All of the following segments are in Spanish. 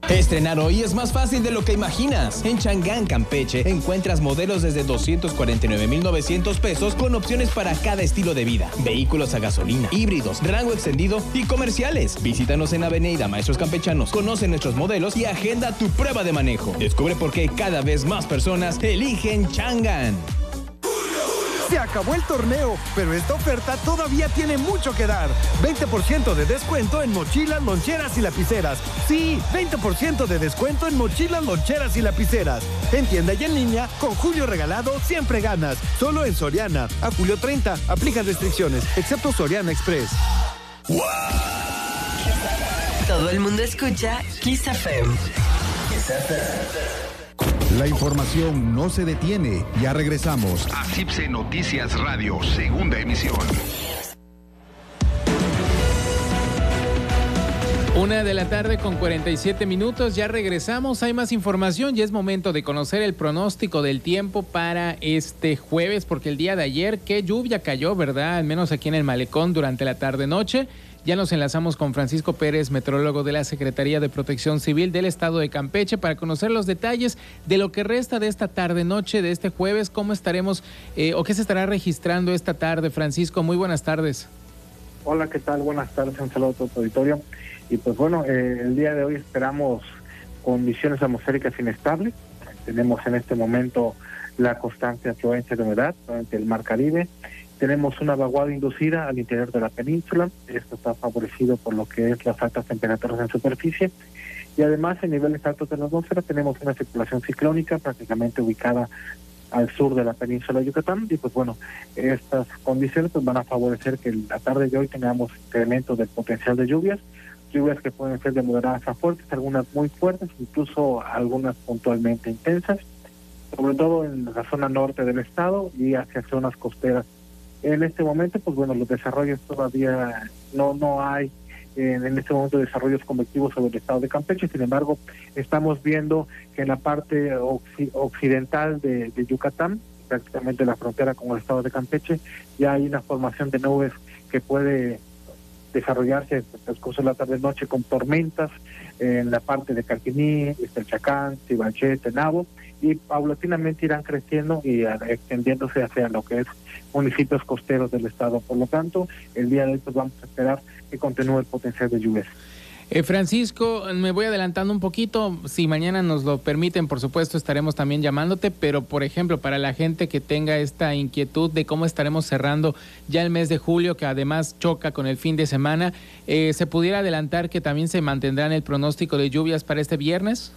Estrenar hoy es más fácil de lo que imaginas. En Chang'an, Campeche, encuentras modelos desde 249,900 pesos con opciones para cada estilo de vida. Vehículos a gasolina, híbridos, rango extendido y comerciales. Visítanos en Avenida Maestros Campechanos, conoce nuestros modelos y agenda tu prueba de manejo. Descubre por qué cada vez más personas eligen Chang'an. Se acabó el torneo, pero esta oferta todavía tiene mucho que dar. 20% de descuento en mochilas, loncheras y lapiceras. Sí, 20% de descuento en mochilas, loncheras y lapiceras. En tienda y en línea, con Julio Regalado siempre ganas. Solo en Soriana. A julio 30, aplican restricciones, excepto Soriana Express. ¡Wow! Todo el mundo escucha Kiss FM. Kiss FM. La información no se detiene. Ya regresamos a CIPSE Noticias Radio, segunda emisión. 1:47 p.m. Ya regresamos. Hay más información y es momento de conocer el pronóstico del tiempo para este jueves, porque el día de ayer, qué lluvia cayó, ¿verdad? Al menos aquí en el Malecón durante la tarde-noche. Ya nos enlazamos con Francisco Pérez, meteorólogo de la Secretaría de Protección Civil del Estado de Campeche, para conocer los detalles de lo que resta de esta tarde-noche, de este jueves. ¿Cómo estaremos o qué se estará registrando esta tarde? Francisco, muy buenas tardes. Hola, ¿qué tal? Buenas tardes, un saludo a todo tu auditorio. Y pues bueno, el día de hoy esperamos condiciones atmosféricas inestables. Tenemos en este momento la constante afluencia de humedad durante el Mar Caribe. Tenemos una vaguada inducida al interior de la península. Esto está favorecido por lo que es las altas temperaturas en superficie. Y además, en niveles altos de la atmósfera, tenemos una circulación ciclónica prácticamente ubicada al sur de la península de Yucatán. Y pues bueno, estas condiciones pues van a favorecer que la tarde de hoy tengamos incremento del potencial de lluvias que pueden ser de moderadas a fuertes, algunas muy fuertes, incluso algunas puntualmente intensas, sobre todo en la zona norte del estado y hacia zonas costeras. En este momento, pues bueno, los desarrollos todavía no hay en este momento desarrollos convectivos sobre el estado de Campeche. Sin embargo, estamos viendo que en la parte occidental de Yucatán, prácticamente la frontera con el estado de Campeche, ya hay una formación de nubes que puede desarrollarse en el transcurso de la tarde-noche con tormentas en la parte de Calquiní, Estelchacán, Cibanché, Tenabo, y paulatinamente irán creciendo y extendiéndose hacia lo que es municipios costeros del estado. Por lo tanto, el día de hoy pues vamos a esperar que continúe el potencial de lluvias. Francisco, me voy adelantando un poquito, si mañana nos lo permiten, por supuesto estaremos también llamándote, pero por ejemplo, para la gente que tenga esta inquietud de cómo estaremos cerrando ya el mes de julio, que además choca con el fin de semana, ¿se pudiera adelantar que también se mantendrá en el pronóstico de lluvias para este viernes?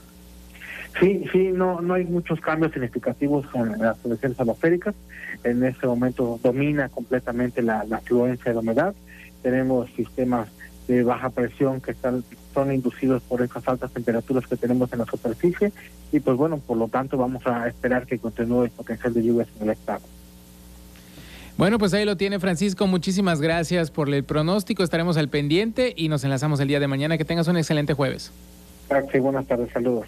Sí, no hay muchos cambios significativos con las condiciones atmosféricas. En este momento domina completamente la afluencia de humedad. Tenemos sistemas de baja presión que son inducidos por esas altas temperaturas que tenemos en la superficie y pues bueno, por lo tanto vamos a esperar que continúe el potencial de lluvias en el estado. Bueno, pues ahí lo tiene Francisco, muchísimas gracias por el pronóstico, estaremos al pendiente y nos enlazamos el día de mañana. Que tengas un excelente jueves. Sí, buenas tardes, saludos.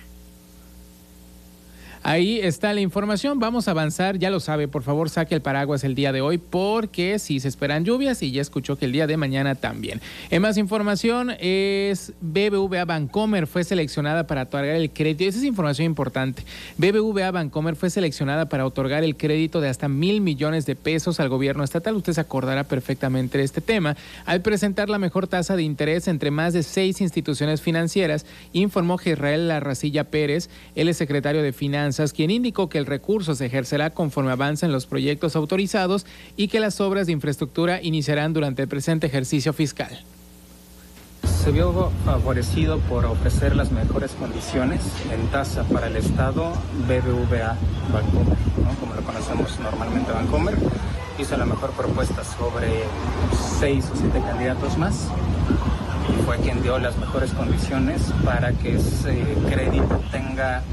Ahí está la información, vamos a avanzar, ya lo sabe, por favor saque el paraguas el día de hoy porque sí se esperan lluvias y ya escuchó que el día de mañana también. En más información, es BBVA Bancomer fue seleccionada para otorgar el crédito, esa es información importante. BBVA Bancomer fue seleccionada para otorgar el crédito de hasta 1,000 millones de pesos al gobierno estatal. Usted se acordará perfectamente de este tema. Al presentar la mejor tasa de interés entre más de 6 instituciones financieras, informó Israel Larracilla Pérez, él es secretario de Finanzas, quien indicó que el recurso se ejercerá conforme avancen los proyectos autorizados y que las obras de infraestructura iniciarán durante el presente ejercicio fiscal. Se vio favorecido por ofrecer las mejores condiciones en tasa para el Estado BBVA Bancomer, ¿no? Como lo conocemos normalmente Bancomer, hizo la mejor propuesta sobre 6 o 7 candidatos más y fue quien dio las mejores condiciones para que ese crédito tenga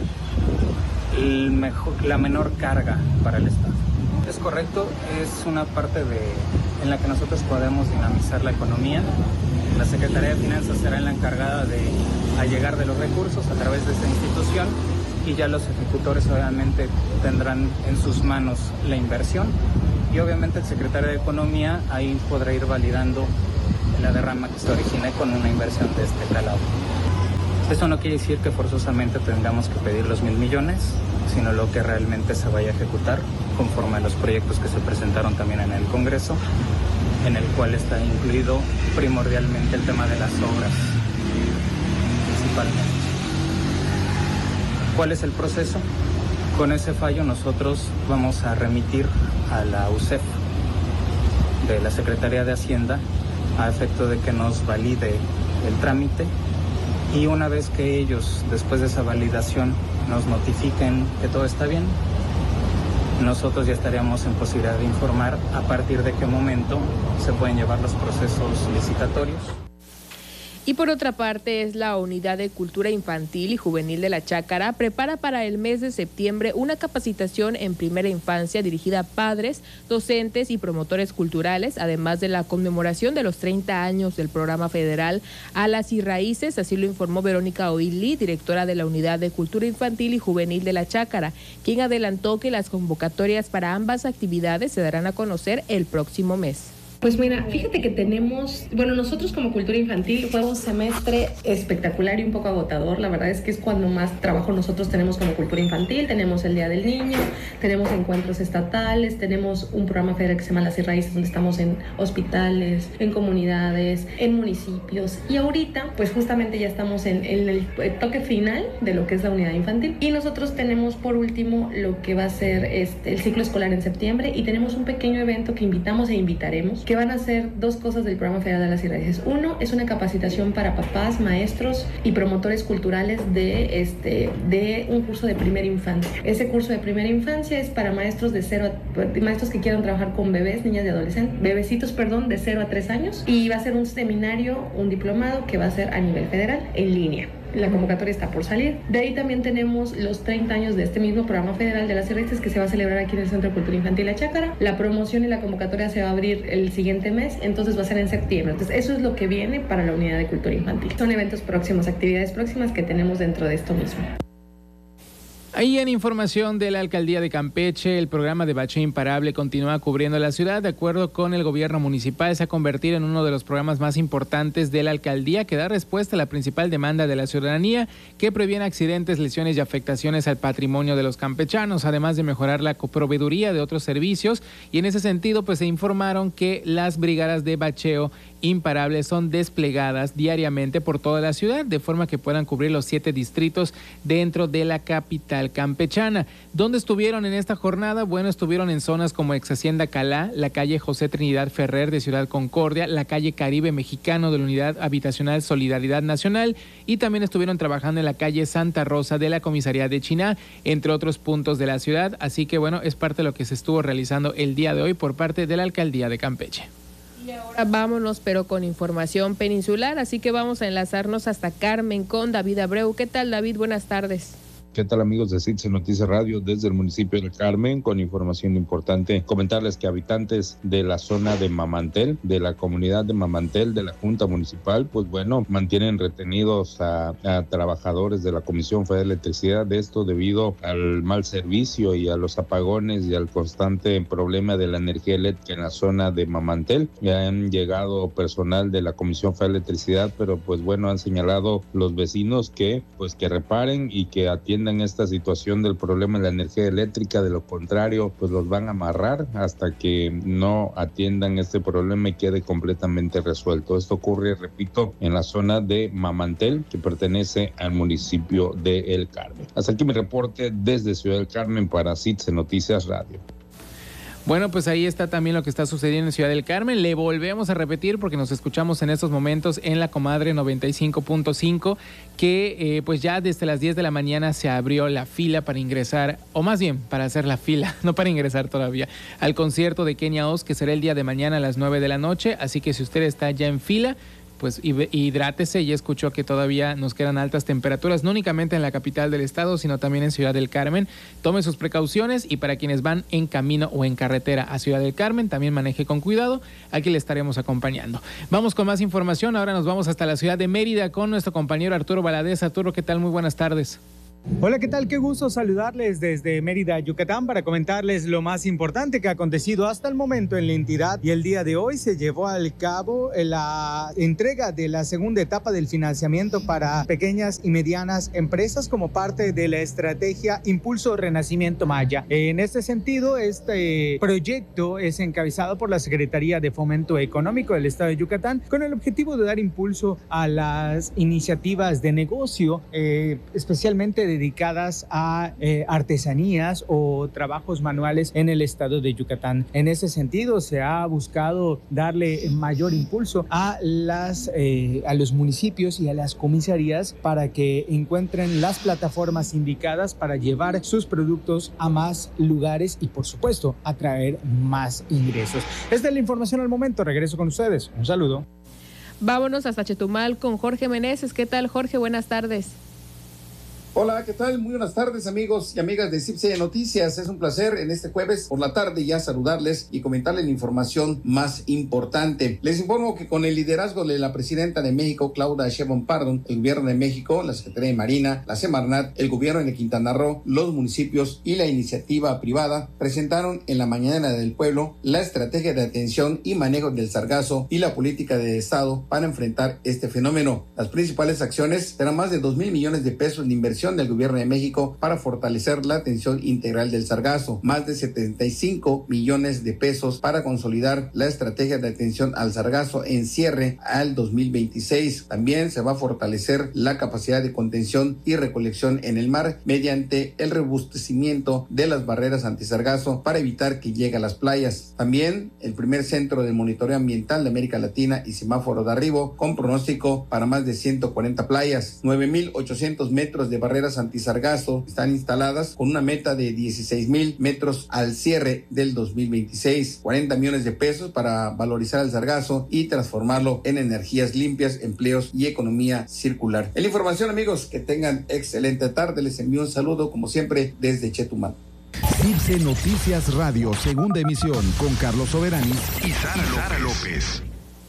la menor carga para el Estado. Es correcto, es una parte en la que nosotros podemos dinamizar la economía. La Secretaría de Finanzas será la encargada de allegar de los recursos a través de esta institución y ya los ejecutores obviamente tendrán en sus manos la inversión y obviamente el secretario de Economía ahí podrá ir validando la derrama que se origine con una inversión de este calado. Esto no quiere decir que forzosamente tengamos que pedir los 1,000 millones, sino lo que realmente se vaya a ejecutar conforme a los proyectos que se presentaron también en el Congreso, en el cual está incluido primordialmente el tema de las obras, principalmente. ¿Cuál es el proceso? Con ese fallo nosotros vamos a remitir a la UCEF de la Secretaría de Hacienda a efecto de que nos valide el trámite, y una vez que ellos, después de esa validación, nos notifiquen que todo está bien, nosotros ya estaríamos en posibilidad de informar a partir de qué momento se pueden llevar los procesos licitatorios. Y por otra parte, es la Unidad de Cultura Infantil y Juvenil de La Chácara prepara para el mes de septiembre una capacitación en primera infancia dirigida a padres, docentes y promotores culturales, además de la conmemoración de los 30 años del programa federal Alas y Raíces. Así lo informó Verónica Oili, directora de la Unidad de Cultura Infantil y Juvenil de La Chácara, quien adelantó que las convocatorias para ambas actividades se darán a conocer el próximo mes. Pues mira, fíjate que tenemos, nosotros como Cultura Infantil fue un semestre espectacular y un poco agotador. La verdad es que es cuando más trabajo nosotros tenemos como Cultura Infantil. Tenemos el Día del Niño, tenemos encuentros estatales, tenemos un programa federal que se llama Las y Raíces, donde estamos en hospitales, en comunidades, en municipios. Y ahorita, pues justamente ya estamos en el toque final de lo que es la unidad infantil. Y nosotros tenemos por último lo que va a ser el ciclo escolar en septiembre, y tenemos un pequeño evento que invitamos e invitaremos, que van a ser dos cosas del programa federal de Las y Raíces. Uno es una capacitación para papás, maestros y promotores culturales de un curso de primera infancia. Ese curso de primera infancia es para maestros maestros que quieran trabajar con bebés, niñas y adolescentes, bebecitos, de 0 a 3 años, y va a ser un seminario, un diplomado que va a ser a nivel federal en línea. La convocatoria está por salir. De ahí también tenemos los 30 años de este mismo programa federal de Las y Raíces, que se va a celebrar aquí en el Centro de Cultura Infantil La Chácara. La promoción y la convocatoria se va a abrir el siguiente mes, entonces va a ser en septiembre. Entonces eso es lo que viene para la unidad de cultura infantil. Son eventos próximos, actividades próximas que tenemos dentro de esto mismo. Ahí en información de la Alcaldía de Campeche, el programa de Bacheo Imparable continúa cubriendo la ciudad. De acuerdo con el gobierno municipal, se ha convertido en uno de los programas más importantes de la alcaldía, que da respuesta a la principal demanda de la ciudadanía, que previene accidentes, lesiones y afectaciones al patrimonio de los campechanos, además de mejorar la proveeduría de otros servicios. Y en ese sentido, pues se informaron que las brigadas de bacheo Imparable son desplegadas diariamente por toda la ciudad, de forma que puedan cubrir los 7 distritos dentro de la capital campechana. ¿Dónde estuvieron en esta jornada? Bueno, estuvieron en zonas como Ex Hacienda Calá, la calle José Trinidad Ferrer de Ciudad Concordia, la calle Caribe Mexicano de la Unidad Habitacional Solidaridad Nacional, y también estuvieron trabajando en la calle Santa Rosa de la Comisaría de Chiná, entre otros puntos de la ciudad. Así que bueno, es parte de lo que se estuvo realizando el día de hoy por parte de la Alcaldía de Campeche. Y ahora vámonos, pero con información peninsular, así que vamos a enlazarnos hasta Carmen con David Abreu. ¿Qué tal, David? Buenas tardes. ¿Qué tal, amigos de CITSE Noticias Radio? Desde el municipio de Carmen, con información importante, comentarles que habitantes de la zona de Mamantel, de la comunidad de Mamantel, de la Junta Municipal, pues bueno, mantienen retenidos a trabajadores de la Comisión Federal de Electricidad, de esto debido al mal servicio y a los apagones y al constante problema de la energía eléctrica en la zona de Mamantel. Ya han llegado personal de la Comisión Federal de Electricidad, pero pues bueno, han señalado los vecinos que reparen y que atiendan esta situación del problema de la energía eléctrica. De lo contrario, pues los van a amarrar hasta que no atiendan este problema y quede completamente resuelto. Esto ocurre, repito, en la zona de Mamantel, que pertenece al municipio de El Carmen. Hasta aquí mi reporte desde Ciudad del Carmen para CITSE Noticias Radio. Bueno, pues ahí está también lo que está sucediendo en Ciudad del Carmen. Le volvemos a repetir porque nos escuchamos en estos momentos en La Comadre 95.5, que pues ya desde las 10 de la mañana se abrió la fila para ingresar, o más bien para hacer la fila, no para ingresar todavía, al concierto de Kenia Os, que será el día de mañana a las 9 de la noche. Así que si usted está ya en fila, pues hidrátese. Ya escuchó que todavía nos quedan altas temperaturas, no únicamente en la capital del estado, sino también en Ciudad del Carmen. Tome sus precauciones, y para quienes van en camino o en carretera a Ciudad del Carmen, también maneje con cuidado. Aquí le estaremos acompañando. Vamos con más información. Ahora nos vamos hasta la ciudad de Mérida con nuestro compañero Arturo Valadez. Arturo, ¿qué tal? Muy buenas tardes. Hola, ¿qué tal? Qué gusto saludarles desde Mérida, Yucatán, para comentarles lo más importante que ha acontecido hasta el momento en la entidad. Y el día de hoy se llevó al cabo la entrega de la segunda etapa del financiamiento para pequeñas y medianas empresas como parte de la estrategia Impulso Renacimiento Maya. En este sentido, este proyecto es encabezado por la Secretaría de Fomento Económico del Estado de Yucatán con el objetivo de dar impulso a las iniciativas de negocio, especialmente dedicadas a artesanías o trabajos manuales en el estado de Yucatán. En ese sentido, se ha buscado darle mayor impulso a los municipios y a las comisarías para que encuentren las plataformas indicadas para llevar sus productos a más lugares y, por supuesto, atraer más ingresos. Esta es la información al momento. Regreso con ustedes. Un saludo. Vámonos hasta Chetumal con Jorge Meneses. ¿Qué tal, Jorge? Buenas tardes. Hola, ¿qué tal? Muy buenas tardes, amigos y amigas de CIPSE Noticias. Es un placer en este jueves por la tarde ya saludarles y comentarles la información más importante. Les informo que con el liderazgo de la presidenta de México, Claudia Sheinbaum Pardo, el gobierno de México, la Secretaría de Marina, la Semarnat, el gobierno de Quintana Roo, los municipios y la iniciativa privada presentaron en la Mañanera del Pueblo la estrategia de atención y manejo del sargazo y la política de Estado para enfrentar este fenómeno. Las principales acciones serán más de 2,000 millones de pesos de inversión del gobierno de México para fortalecer la atención integral del sargazo, más de 75 millones de pesos para consolidar la estrategia de atención al sargazo en cierre al 2026. También se va a fortalecer la capacidad de contención y recolección en el mar mediante el robustecimiento de las barreras antisargazo para evitar que llegue a las playas. También el primer centro de monitoreo ambiental de América Latina y semáforo de arribo con pronóstico para más de 140 playas. 9,800 metros de barreras antisargazo están instaladas con una meta de 16,000 metros al cierre del 2026. 40 millones de pesos para valorizar el sargazo y transformarlo en energías limpias, empleos y economía circular. En la información, amigos, que tengan excelente tarde. Les envío un saludo como siempre desde Chetumal. CIPSE Noticias Radio, segunda emisión, con Carlos Soberanis y Sara López.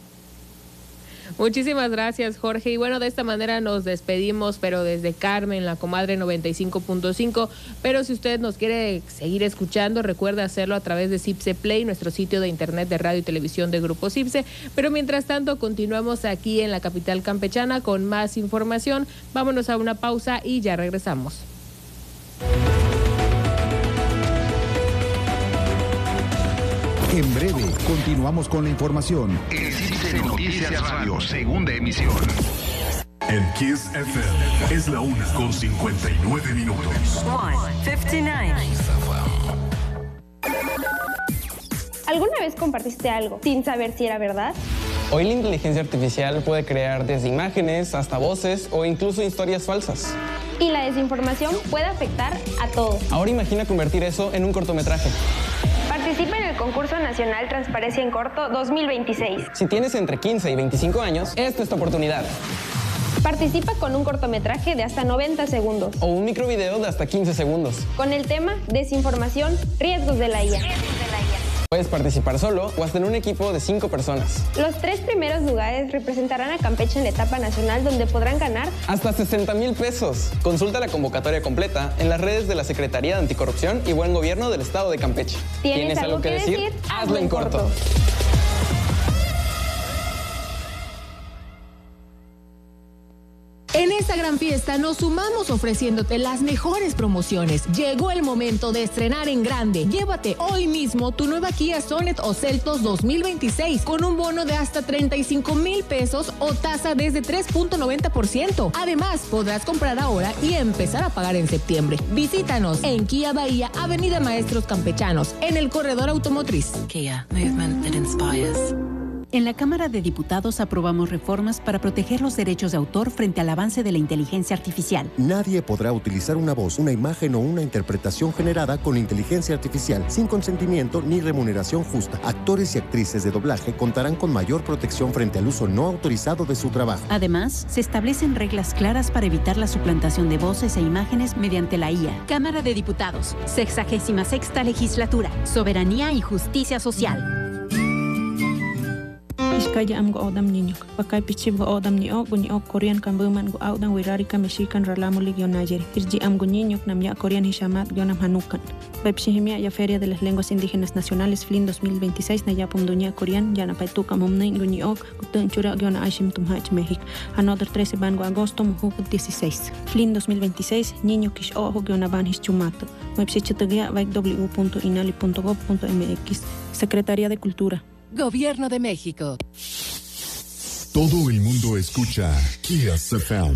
Muchísimas gracias, Jorge. Y bueno, de esta manera nos despedimos, pero desde Carmen, la comadre 95.5. Pero si usted nos quiere seguir escuchando, recuerde hacerlo a través de CIPSE Play, nuestro sitio de internet de radio y televisión de Grupo CIPSE. Pero mientras tanto, continuamos aquí en la capital campechana con más información. Vámonos a una pausa y ya regresamos. En breve, continuamos con la información. En CIPSE Noticias Radio, segunda emisión. En Kiss FM es la 1:59 minutos. 1:59. ¿Alguna vez compartiste algo sin saber si era verdad? Hoy la inteligencia artificial puede crear desde imágenes hasta voces o incluso historias falsas. Y la desinformación puede afectar a todos. Ahora imagina convertir eso en un cortometraje. Participa en el concurso nacional Transparencia en Corto 2026. Si tienes entre 15 y 25 años, esta es tu oportunidad. Participa con un cortometraje de hasta 90 segundos. O un microvideo de hasta 15 segundos. Con el tema Desinformación, riesgos de la IA. Puedes participar solo o hasta en un equipo de 5 personas. Los 3 primeros lugares representarán a Campeche en la etapa nacional, donde podrán ganar hasta 60,000 pesos. Consulta la convocatoria completa en las redes de la Secretaría de Anticorrupción y Buen Gobierno del Estado de Campeche. ¿Tienes algo que decir? Hazlo en corto. En esta gran fiesta nos sumamos ofreciéndote las mejores promociones. Llegó el momento de estrenar en grande. Llévate hoy mismo tu nueva Kia Sonet o Seltos 2026 con un bono de hasta 35,000 pesos o tasa desde 3.90%. Además, podrás comprar ahora y empezar a pagar en septiembre. Visítanos en Kia Bahía, Avenida Maestros Campechanos, en el corredor automotriz. Kia, movement that inspires. En la Cámara de Diputados aprobamos reformas para proteger los derechos de autor frente al avance de la inteligencia artificial. Nadie podrá utilizar una voz, una imagen o una interpretación generada con inteligencia artificial sin consentimiento ni remuneración justa. Actores y actrices de doblaje contarán con mayor protección frente al uso no autorizado de su trabajo. Además, se establecen reglas claras para evitar la suplantación de voces e imágenes mediante la IA. Cámara de Diputados, 66ª Legislatura, Soberanía y Justicia Social. Vizcaya am go odam niño. Pakai pichib go odam ni ok Korean kan buman go audan wirari kan mexican ralamo ligionayeri. Irji am go niño nam ya Korean hishamat gionam hanukan. Baipshihimia ya Feria de las Lenguas Indígenas Nacionales FLIN 2026 na yapum dunia Korean ya na paituka momnain go ni ok gutun chura giona aishim tumhach México. Another 13 van go agosto muhuk 16. FLIN 2026 niño kish ojo giona van hischumato. Website www.inali.gov.mx. Secretaría de Cultura. Gobierno de México. Todo el mundo escucha Kiss FM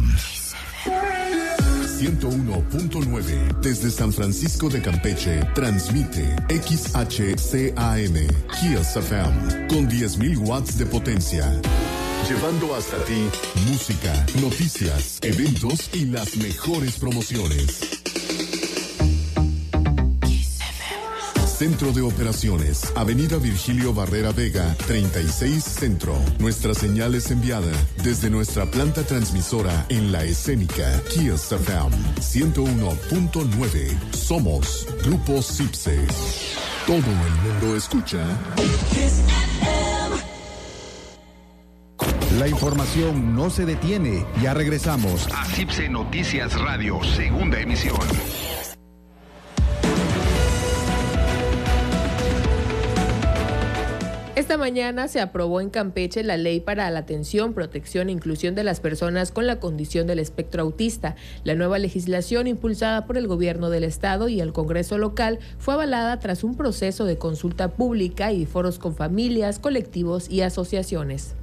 101.9 desde San Francisco de Campeche. Transmite XHCAM Kiss FM con 10.000 watts de potencia. Llevando hasta ti música, noticias, eventos y las mejores promociones. Centro de Operaciones, Avenida Virgilio Barrera Vega, 36 Centro. Nuestra señal es enviada desde nuestra planta transmisora en La Escénica, Kiss FM 101.9. Somos Grupo CIPSE. Todo el mundo escucha Kiss FM. La información no se detiene. Ya regresamos a CIPSE Noticias Radio, segunda emisión. Esta mañana se aprobó en Campeche la Ley para la Atención, Protección e Inclusión de las Personas con la Condición del Espectro Autista. La nueva legislación, impulsada por el Gobierno del Estado y el Congreso local, fue avalada tras un proceso de consulta pública y foros con familias, colectivos y asociaciones.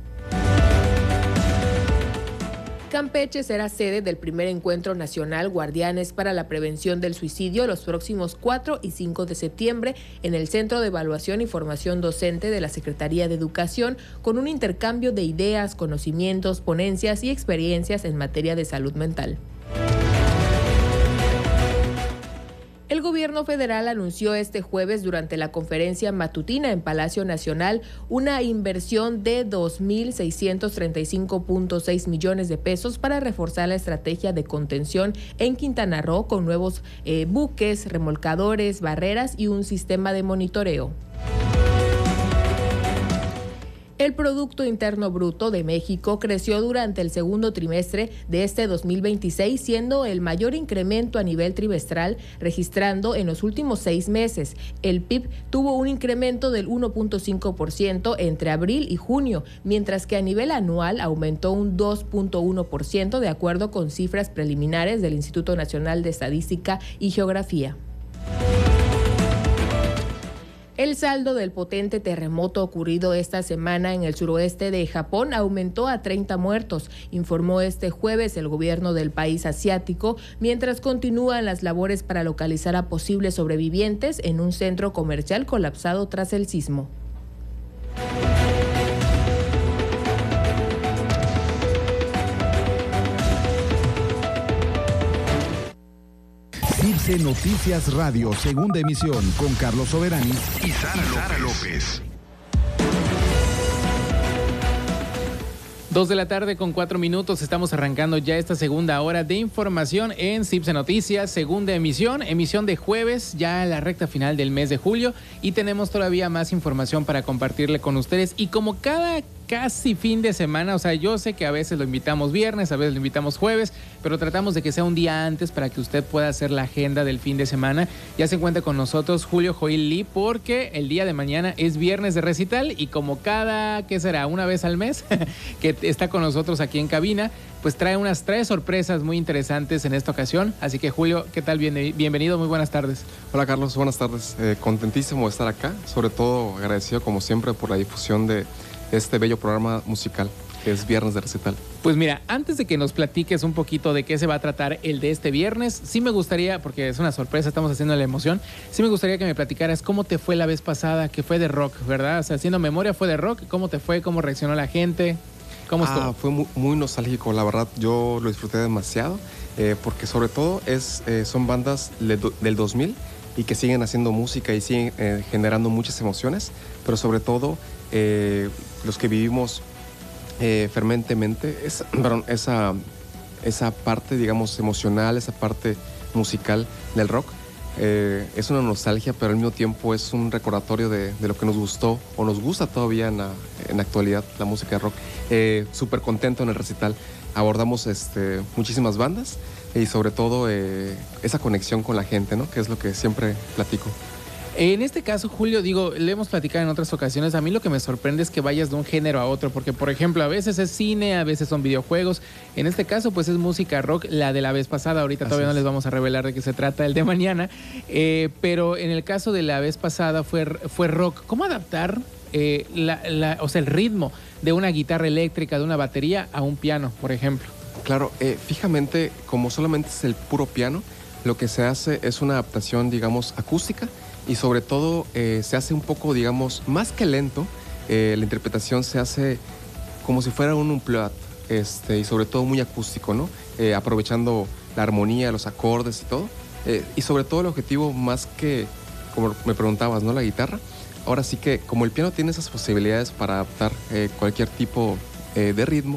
Campeche será sede del primer encuentro nacional Guardianes para la Prevención del Suicidio los próximos 4 y 5 de septiembre en el Centro de Evaluación y Formación Docente de la Secretaría de Educación, con un intercambio de ideas, conocimientos, ponencias y experiencias en materia de salud mental. El gobierno federal anunció este jueves durante la conferencia matutina en Palacio Nacional una inversión de 2.635.6 millones de pesos para reforzar la estrategia de contención en Quintana Roo con nuevos buques, remolcadores, barreras y un sistema de monitoreo. El Producto Interno Bruto de México creció durante el segundo trimestre de este 2026, siendo el mayor incremento a nivel trimestral registrando en los últimos 6 meses. El PIB tuvo un incremento del 1.5% entre abril y junio, mientras que a nivel anual aumentó un 2.1% de acuerdo con cifras preliminares del Instituto Nacional de Estadística y Geografía. El saldo del potente terremoto ocurrido esta semana en el suroeste de Japón aumentó a 30 muertos, informó este jueves el gobierno del país asiático, mientras continúan las labores para localizar a posibles sobrevivientes en un centro comercial colapsado tras el sismo. CIPSE Noticias Radio, segunda emisión, con Carlos Soberani y Sara López. 2 de la tarde con 4 minutos, estamos arrancando ya esta segunda hora de información en CIPSE Noticias, segunda emisión de jueves, ya la recta final del mes de julio, y tenemos todavía más información para compartirle con ustedes, y como casi fin de semana, o sea, yo sé que a veces lo invitamos viernes, a veces lo invitamos jueves, pero tratamos de que sea un día antes para que usted pueda hacer la agenda del fin de semana. Ya se encuentra con nosotros Julio Joil Lee, porque el día de mañana es viernes de recital, y como ¿qué será? Una vez al mes, que está con nosotros aquí en cabina, pues trae sorpresas muy interesantes en esta ocasión. Así que Julio, ¿qué tal? Bienvenido, muy buenas tardes. Hola Carlos, buenas tardes. Contentísimo de estar acá, sobre todo agradecido como siempre por la difusión de este bello programa musical que es Viernes de Recital. Pues mira, antes de que nos platiques un poquito de qué se va a tratar el de este viernes, sí me gustaría, porque es una sorpresa, estamos haciendo la emoción, sí me gustaría que me platicaras cómo te fue la vez pasada, que fue de rock, ¿verdad? O sea, haciendo memoria, fue de rock, ¿cómo te fue? ¿Cómo reaccionó la gente? ¿Cómo estuvo? Fue muy nostálgico, la verdad, yo lo disfruté demasiado, porque sobre todo son bandas del 2000 y que siguen haciendo música y siguen generando muchas emociones, pero sobre todo los que vivimos ferventemente esa parte, digamos, emocional, esa parte musical del rock, es una nostalgia, pero al mismo tiempo es un recordatorio de lo que nos gustó o nos gusta todavía en la actualidad, la música de rock. Súper contento en el recital. Abordamos muchísimas bandas y sobre todo esa conexión con la gente, ¿no? Que es lo que siempre platico. En este caso, Julio, digo, le hemos platicado en otras ocasiones, a mí lo que me sorprende es que vayas de un género a otro, porque por ejemplo, a veces es cine, a veces son videojuegos, en este caso pues es música rock, la de la vez pasada, ahorita todavía no les vamos a revelar de qué se trata el de mañana, pero en el caso de la vez pasada fue rock. ¿Cómo adaptar o sea, el ritmo de una guitarra eléctrica, de una batería a un piano, por ejemplo? Claro, fijamente, como solamente es el puro piano, lo que se hace es una adaptación, digamos, acústica. Y sobre todo se hace un poco, digamos, más que lento, la interpretación se hace como si fuera un unplugged, y sobre todo muy acústico, ¿no? Aprovechando la armonía, los acordes y todo. Y sobre todo el objetivo más que, como me preguntabas, ¿no? La guitarra. Ahora sí que como el piano tiene esas posibilidades para adaptar cualquier tipo de ritmo,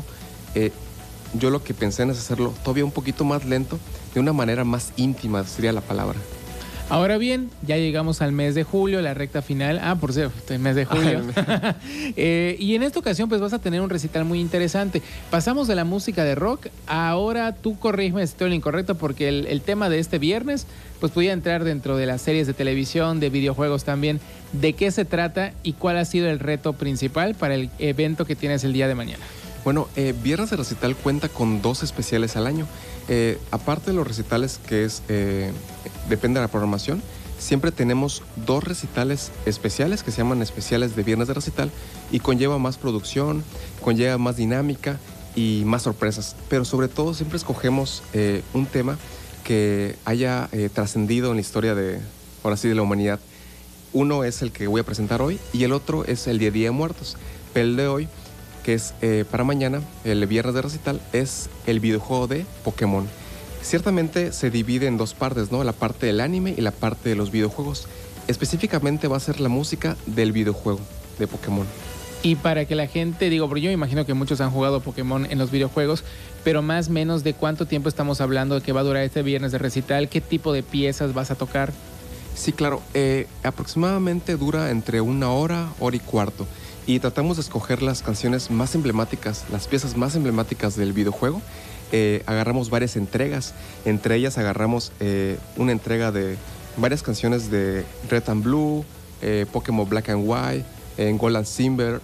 yo lo que pensé en es hacerlo todavía un poquito más lento, de una manera más íntima, sería la palabra. Ahora bien, ya llegamos al mes de julio, la recta final. Por cierto, el mes de julio. Y en esta ocasión pues vas a tener un recital muy interesante. Pasamos de la música de rock, ahora tú corrígeme si estoy en lo incorrecto, porque el tema de este viernes pues podía entrar dentro de las series de televisión, de videojuegos también. ¿De qué se trata y cuál ha sido el reto principal para el evento que tienes el día de mañana? Bueno, Viernes de Recital cuenta con 2 especiales al año. Aparte de los recitales que depende de la programación, siempre tenemos 2 recitales especiales que se llaman especiales de Viernes de Recital y conlleva más producción, conlleva más dinámica y más sorpresas. Pero sobre todo siempre escogemos un tema que haya trascendido en la historia de la humanidad. Uno es el que voy a presentar hoy y el otro es el Día de Muertos. Pero el de hoy, que es para mañana, el Viernes de Recital, es el videojuego de Pokémon. Ciertamente se divide en 2 partes, ¿no? La parte del anime y la parte de los videojuegos. Específicamente va a ser la música del videojuego de Pokémon. Y para que la gente, porque yo me imagino que muchos han jugado Pokémon en los videojuegos, pero más o menos de cuánto tiempo estamos hablando de que va a durar este Viernes de Recital, qué tipo de piezas vas a tocar. Sí, claro, aproximadamente dura entre 1 hora, hora y cuarto. Y tratamos de escoger las canciones más emblemáticas, las piezas más emblemáticas del videojuego. Agarramos varias entregas, entre ellas agarramos una entrega de varias canciones de Red and Blue, Pokémon Black and White, Gold and Silver,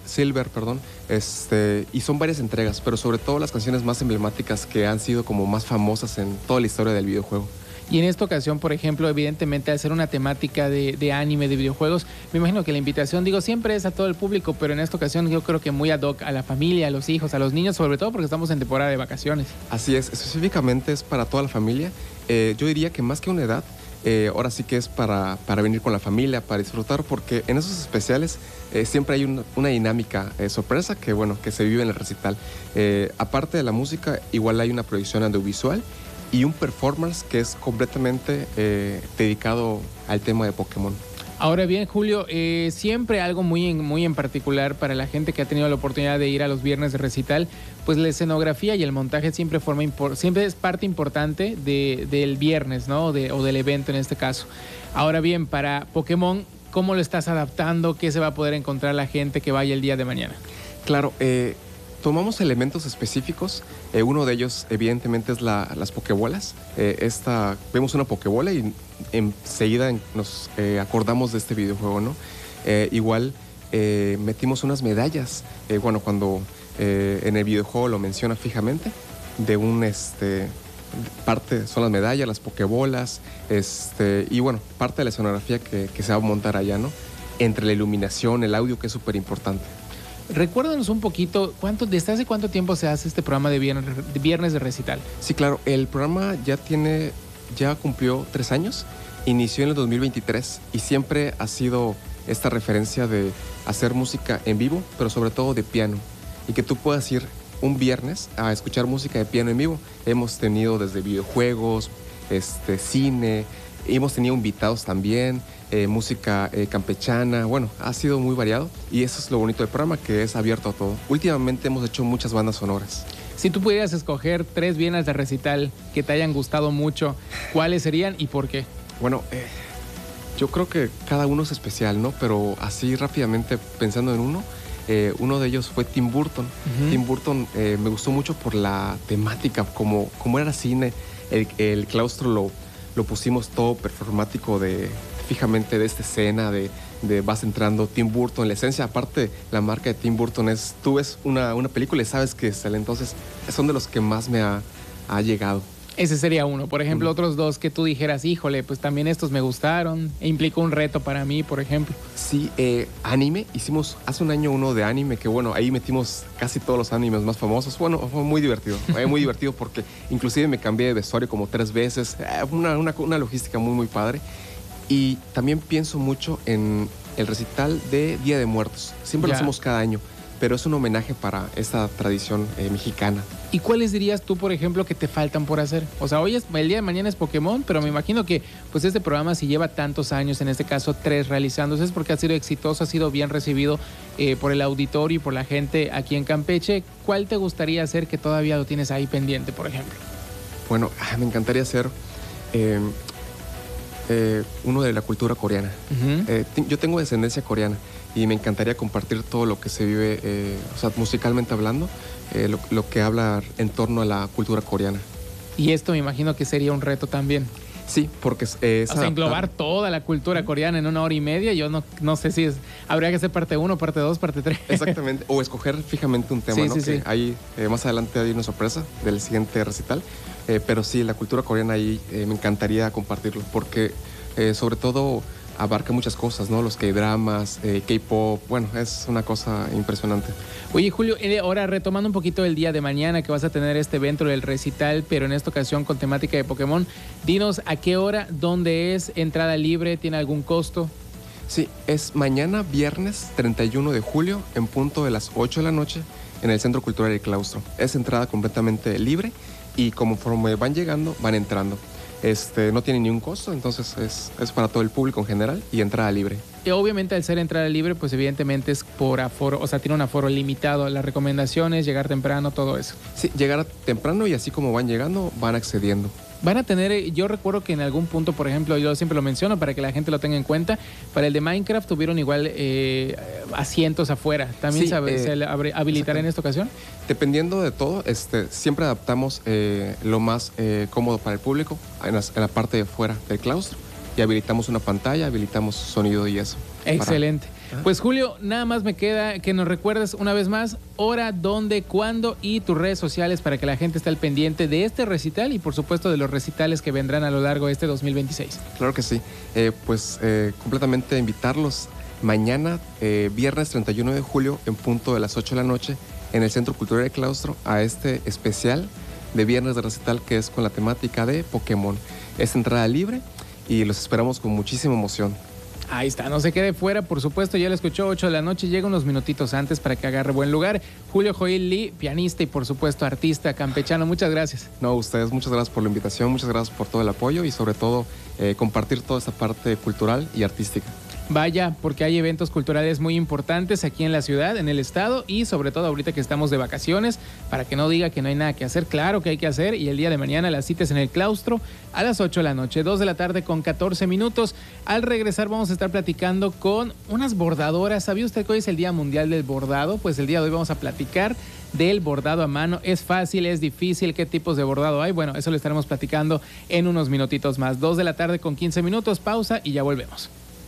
y son varias entregas, pero sobre todo las canciones más emblemáticas que han sido como más famosas en toda la historia del videojuego. Y en esta ocasión, por ejemplo, evidentemente al ser una temática de anime, de videojuegos, me imagino que la invitación, siempre es a todo el público, pero en esta ocasión yo creo que muy ad hoc a la familia, a los hijos, a los niños, sobre todo porque estamos en temporada de vacaciones. Así es, específicamente es para toda la familia. Yo diría que más que una edad, ahora sí que es para venir con la familia, para disfrutar, porque en esos especiales siempre hay una dinámica sorpresa que se vive en el recital. Aparte de la música, igual hay una proyección audiovisual y un performance que es completamente dedicado al tema de Pokémon. Ahora bien, Julio, siempre algo muy en particular para la gente que ha tenido la oportunidad de ir a los Viernes de Recital, pues la escenografía y el montaje siempre es parte importante del viernes, ¿no? O del evento en este caso. Ahora bien, para Pokémon, ¿cómo lo estás adaptando? ¿Qué se va a poder encontrar la gente que vaya el día de mañana? Claro, tomamos elementos específicos. Uno de ellos, evidentemente, es las pokebolas. Vemos una pokebola y enseguida nos acordamos de este videojuego, ¿no? Igual metimos unas medallas. Cuando en el videojuego lo menciona fijamente, parte son las medallas, las pokebolas, y parte de la escenografía que se va a montar allá, ¿no? Entre la iluminación, el audio, que es súper importante. Recuérdanos un poquito, ¿desde hace cuánto tiempo se hace este programa de Viernes de Recital? Sí, claro, el programa ya cumplió 3 años, inició en el 2023 y siempre ha sido esta referencia de hacer música en vivo, pero sobre todo de piano, y que tú puedas ir un viernes a escuchar música de piano en vivo. Hemos tenido desde videojuegos, cine, hemos tenido invitados también, música campechana, ha sido muy variado y eso es lo bonito del programa, que es abierto a todo. Últimamente hemos hecho muchas bandas sonoras. Si tú pudieras escoger 3 Viernes de Recital que te hayan gustado mucho, ¿cuáles serían y por qué? Bueno, yo creo que cada uno es especial, ¿no? Pero así rápidamente pensando en uno de ellos fue Tim Burton. Tim Burton me gustó mucho por la temática, como era cine. El claustro lo pusimos todo performático fijamente de esta escena de vas entrando Tim Burton. La esencia, aparte, la marca de Tim Burton es, tú ves una película y sabes que es él. Entonces, son de los que más me ha llegado. Ese sería uno. Por ejemplo, otros dos que tú dijeras, híjole, pues también estos me gustaron. E implicó un reto para mí, por ejemplo. Sí, anime. Hicimos hace un año uno de anime que, bueno, ahí metimos casi todos los animes más famosos. Bueno, fue muy divertido. Muy divertido porque inclusive me cambié de vestuario como 3 veces. Una logística muy, muy padre. Y también pienso mucho en el recital de Día de Muertos. Siempre lo hacemos cada año, pero es un homenaje para esta tradición mexicana. ¿Y cuáles dirías tú, por ejemplo, que te faltan por hacer? O sea, el día de mañana es Pokémon, pero me imagino que pues este programa, si lleva tantos años, en este caso 3 realizándose, es porque ha sido exitoso, ha sido bien recibido por el auditorio y por la gente aquí en Campeche. ¿Cuál te gustaría hacer que todavía lo tienes ahí pendiente, por ejemplo? Bueno, me encantaría hacer uno de la cultura coreana. Yo tengo descendencia coreana y me encantaría compartir todo lo que se vive, o sea, musicalmente hablando, lo que habla en torno a la cultura coreana. Y esto me imagino que sería un reto también. Sí, porque es o sea, englobar toda la cultura coreana en 1 hora y media, yo no sé si habría que hacer parte 1, parte 2, parte 3. Exactamente, o escoger fijamente un tema, sí, ¿no? Sí, que sí. Ahí, más adelante hay una sorpresa del siguiente recital, pero sí, la cultura coreana ahí me encantaría compartirlo, porque sobre todo abarca muchas cosas, ¿no? Los K-dramas, K-pop, bueno, es una cosa impresionante. Oye, Julio, ahora retomando un poquito el día de mañana que vas a tener este evento del recital, pero en esta ocasión con temática de Pokémon, dinos a qué hora, dónde es, entrada libre, ¿tiene algún costo? Sí, es mañana viernes 31 de julio en punto de las 8 de la noche en el Centro Cultural del Claustro. Es entrada completamente libre y conforme van llegando, van entrando. No tiene ni un costo, entonces es para todo el público en general y entrada libre. Y obviamente al ser entrada libre, pues evidentemente es por aforo, o sea, tiene un aforo limitado. Las recomendaciones, llegar temprano, todo eso. Sí, llegar temprano y así como van llegando, van accediendo. Van a tener, yo recuerdo que en algún punto, por ejemplo, yo siempre lo menciono para que la gente lo tenga en cuenta, para el de Minecraft tuvieron igual asientos afuera. ¿También se habilitará en esta ocasión? Dependiendo de todo, siempre adaptamos lo más cómodo para el público en la parte de fuera del claustro y habilitamos una pantalla, habilitamos sonido y eso. Excelente. Pues Julio, nada más me queda que nos recuerdes una vez más hora, dónde, cuándo y tus redes sociales para que la gente esté al pendiente de este recital y por supuesto de los recitales que vendrán a lo largo de este 2026. Claro que sí. Completamente invitarlos mañana, viernes 31 de julio, en punto de las 8 de la noche, en el Centro Cultural del Claustro, a este especial de viernes de recital que es con la temática de Pokémon. Es entrada libre y los esperamos con muchísima emoción. Ahí está, no se quede fuera, por supuesto, ya lo escuchó, 8 de la noche, llega unos minutitos antes para que agarre buen lugar. Julio Joel Lee, pianista y por supuesto artista campechano, muchas gracias. No, ustedes, muchas gracias por la invitación, muchas gracias por todo el apoyo y sobre todo compartir toda esta parte cultural y artística. Vaya, porque hay eventos culturales muy importantes aquí en la ciudad, en el estado y sobre todo ahorita que estamos de vacaciones, para que no diga que no hay nada que hacer, claro que hay que hacer y el día de mañana las citas en el claustro a las 8 de la noche, 2 de la tarde con 14 minutos. Al regresar vamos a estar platicando con unas bordadoras. ¿Sabía usted que hoy es el Día Mundial del Bordado? Pues el día de hoy vamos a platicar del bordado a mano. ¿Es fácil? ¿Es difícil? ¿Qué tipos de bordado hay? Bueno, eso lo estaremos platicando en unos minutitos más. 2 de la tarde con 15 minutos, pausa y ya volvemos.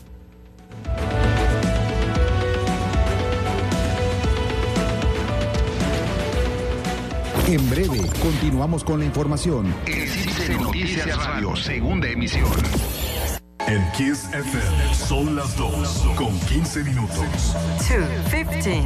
En breve, continuamos con la información. CIPSE Noticias Radio, segunda emisión. En Kiss FM son las 2 con 15 minutos. 2:15.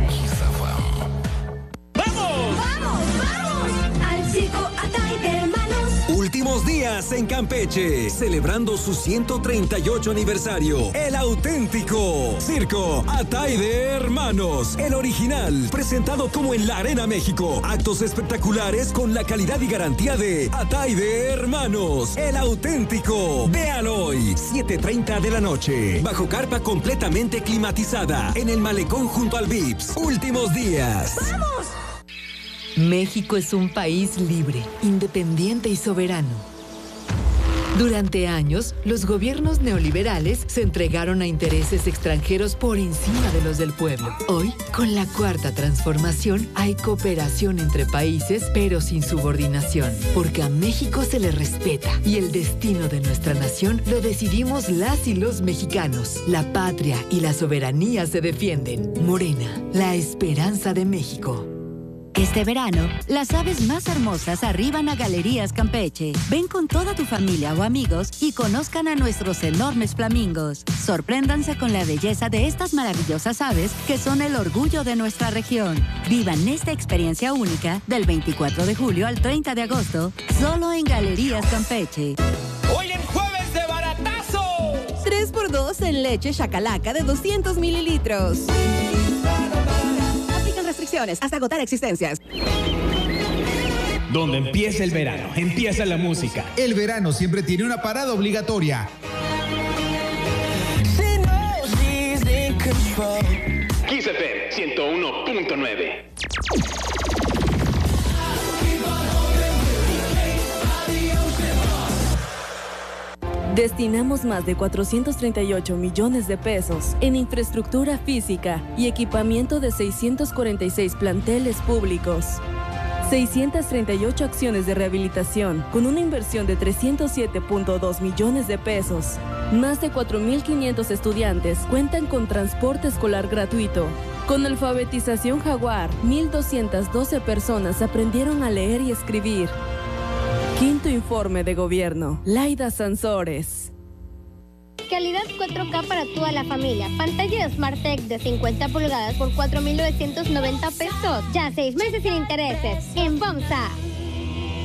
¡Vamos! Al circo Atay, hermanos. Últimos días en Campeche, celebrando su 138 aniversario. El auténtico Circo Atay de Hermanos, el original, presentado como en la Arena México. Actos espectaculares con la calidad y garantía de Atay de Hermanos, el auténtico. Véalo hoy, 7:30 de la noche, bajo carpa completamente climatizada, en el malecón junto al Vips. Últimos días. ¡Vamos! México es un país libre, independiente y soberano. Durante años, los gobiernos neoliberales se entregaron a intereses extranjeros por encima de los del pueblo. Hoy, con la Cuarta Transformación, hay cooperación entre países, pero sin subordinación, porque a México se le respeta y el destino de nuestra nación lo decidimos las y los mexicanos. La patria y la soberanía se defienden. Morena, la esperanza de México. Este verano, las aves más hermosas arriban a Galerías Campeche. Ven con toda tu familia o amigos y conozcan a nuestros enormes flamingos. Sorpréndanse con la belleza de estas maravillosas aves que son el orgullo de nuestra región. Vivan esta experiencia única del 24 de julio al 30 de agosto, solo en Galerías Campeche. ¡Hoy es jueves de baratazo! 3x2 en leche Chacalaca de 200 mililitros. Restricciones hasta agotar existencias. Donde empieza el verano, empieza la música. El verano siempre tiene una parada obligatoria. Kiss FM 101.9. Destinamos más de 438 millones de pesos en infraestructura física y equipamiento de 646 planteles públicos. 638 acciones de rehabilitación con una inversión de 307.2 millones de pesos. Más de 4.500 estudiantes cuentan con transporte escolar gratuito. Con alfabetización Jaguar, 1.212 personas aprendieron a leer y escribir. Quinto informe de gobierno. Laida Sansores. Calidad 4K para toda la familia. Pantalla SmartTech de 50 pulgadas por 4.990 pesos. Ya 6 meses sin intereses. En Bomsa.